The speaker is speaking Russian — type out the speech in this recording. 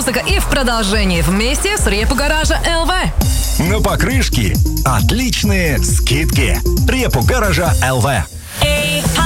музыка и в продолжении вместе с Репу Гаража ЛВ. На покрышки отличные скидки. Репу Гаража ЛВ.